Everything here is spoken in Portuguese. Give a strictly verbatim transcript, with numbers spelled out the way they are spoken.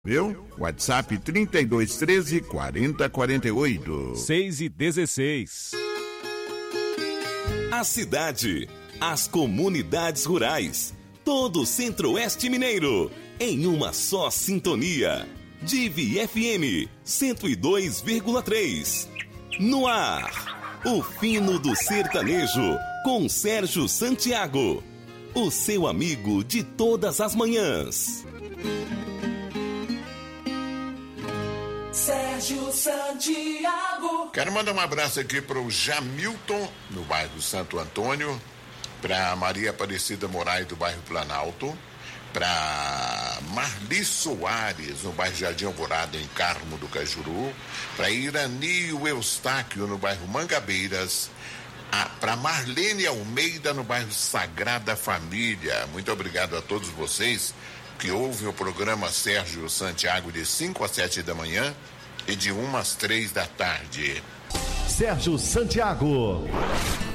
Viu? WhatsApp trinta e dois, treze, quarenta, quarenta e oito. seis e dezesseis. A cidade, as comunidades rurais, todo o Centro-Oeste Mineiro, em uma só sintonia. Divi F M cento e dois vírgula três. No ar, o fino do sertanejo, com Sérgio Santiago, o seu amigo de todas as manhãs. Sérgio Santiago. Quero mandar um abraço aqui para o Jamilton, no bairro Santo Antônio, para Maria Aparecida Moraes, do bairro Planalto, para Marli Soares, no bairro Jardim Alvorada, em Carmo do Cajuru, para Iranio Eustáquio, no bairro Mangabeiras, para Marlene Almeida, no bairro Sagrada Família. Muito obrigado a todos vocês que ouvem o programa Sérgio Santiago de cinco às sete da manhã e de uma às três da tarde. Sérgio Santiago.